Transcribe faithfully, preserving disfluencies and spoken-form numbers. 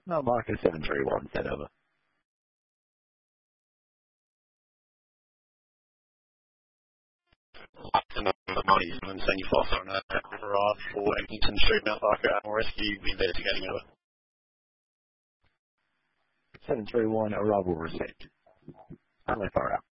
No, Marco seven three one, set over. Money and send you foster on a arrive for Eglinton Street, Mount Barker, Animal Rescue, investigating over. seven three one, arrival received. Stanley far out.